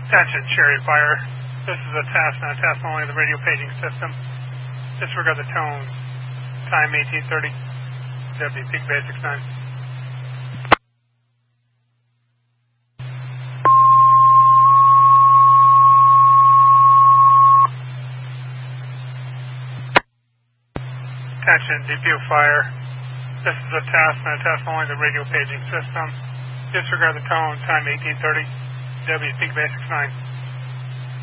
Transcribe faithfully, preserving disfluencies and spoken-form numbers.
Attention, Cherry Fire. This is a task and a task only of the radio paging system. Disregard the tone. Time eighteen thirty. W Peak Basics nine. Attention, D P O Fire. This is a task and a task only of the radio paging system. Disregard the tone. Time eighteen thirty. W Peak Basics nine.